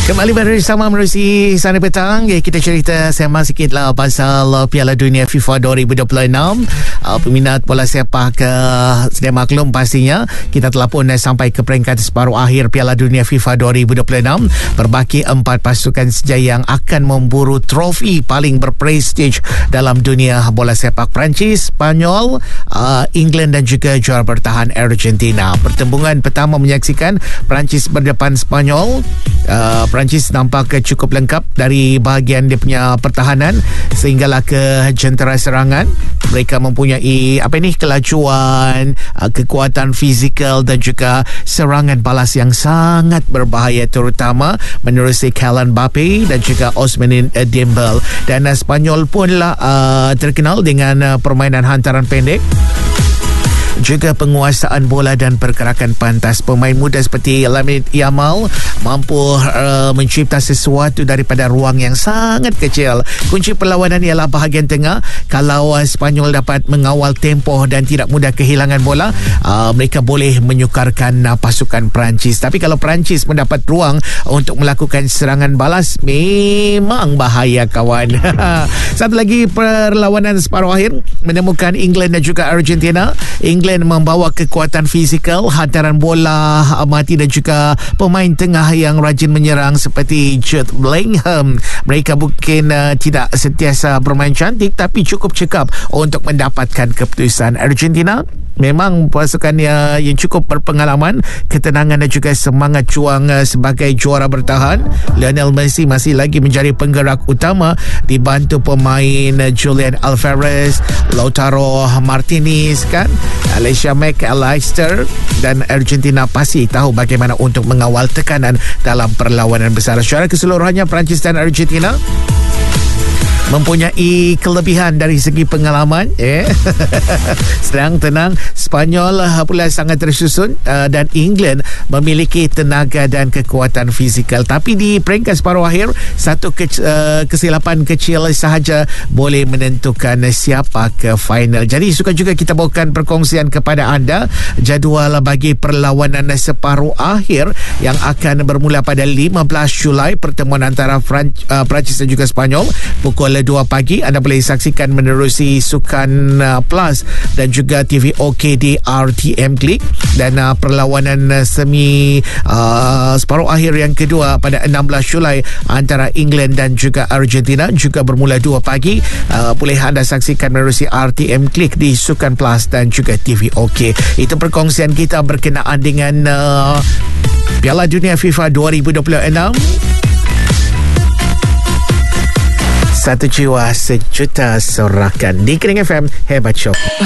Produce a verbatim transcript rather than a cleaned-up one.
Kembali bersama menerusi Sana Petang. Ya, kita cerita sembang sikit lah pasal Piala Dunia FIFA dua ribu dua puluh enam. uh, Peminat bola sepak uh, sedia maklum pastinya kita telah pun uh, sampai ke peringkat separuh akhir Piala Dunia FIFA dua ribu dua puluh enam. Berbaki empat pasukan saja yang akan memburu trofi paling berprestij dalam dunia bola sepak: Perancis, Spanyol, uh, England dan juga juara bertahan Argentina. Pertembungan pertama menyaksikan Perancis berdepan Spanyol. uh, Perancis nampak cukup lengkap dari bahagian dia punya pertahanan sehinggalah ke jentera serangan. Mereka mempunyai apa ini kelajuan, kekuatan fizikal dan juga serangan balas yang sangat berbahaya, terutama menerusi Kylian Mbappe dan juga Ousmane Dembele. Dan uh, Spanyol punlah uh, terkenal dengan uh, permainan hantaran pendek, juga penguasaan bola dan pergerakan pantas. Pemain muda seperti Lamine Yamal mampu uh, mencipta sesuatu daripada ruang yang sangat kecil. Kunci perlawanan ialah bahagian tengah. Kalau uh, Spanyol dapat mengawal tempoh dan tidak mudah kehilangan bola, uh, mereka boleh menyukarkan uh, pasukan Perancis. Tapi kalau Perancis mendapat ruang untuk melakukan serangan balas, memang bahaya kawan. Satu lagi perlawanan separuh akhir menemukan England dan juga Argentina. England membawa kekuatan fizikal, hantaran bola mati dan juga pemain tengah yang rajin menyerang seperti Jude Bellingham. Mereka mungkin uh, tidak sentiasa bermain cantik tapi cukup cekap untuk mendapatkan keputusan. Argentina memang pasukan yang, yang cukup berpengalaman, ketenangan dan juga semangat juang uh, sebagai juara bertahan. Lionel Messi masih lagi menjadi penggerak utama dibantu pemain uh, Julian Alvarez, Lautaro Martinez kan, Alicia McAllister, dan Argentina pasti tahu bagaimana untuk mengawal tekanan dalam perlawanan besar. Secara keseluruhannya Perancis dan Argentina mempunyai kelebihan dari segi pengalaman, eh? Senang tenang. Spanyol pula sangat tersusun, uh, dan England memiliki tenaga dan kekuatan fizikal. Tapi di peringkat separuh akhir, satu ke, uh, kesilapan kecil sahaja boleh menentukan siapa ke final. Jadi suka juga kita bawakan perkongsian kepada anda jadual bagi perlawanan separuh akhir yang akan bermula pada lima belas Julai. Pertemuan antara Fran- uh, Perancis dan juga Spanyol pukul dua pagi. Anda boleh saksikan menerusi Sukan uh, Plus dan juga T V O K di R T M Klik. Dan uh, perlawanan uh, semi uh, separuh akhir yang kedua pada enam belas Julai antara England dan juga Argentina juga bermula dua pagi. Uh, boleh anda saksikan menerusi R T M Klik di Sukan Plus dan juga T V O K. Itu perkongsian kita berkenaan dengan uh, Piala Dunia FIFA dua ribu dua puluh enam. Satu jiwa sejuta sorakan di Kering F M. Hebat Show.